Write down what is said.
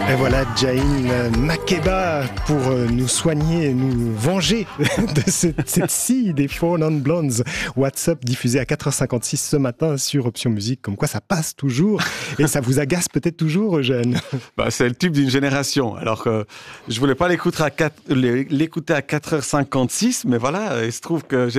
Et voilà Jain Makeba pour nous soigner, nous venger de cette scie des Four Non Blondes. What's Up diffusé à 4h56 ce matin sur Option Musique. Comme quoi ça passe toujours et ça vous agace peut-être toujours, Eugène. C'est le tube d'une génération. Alors que je voulais pas l'écouter à 4h56, mais voilà, il se trouve que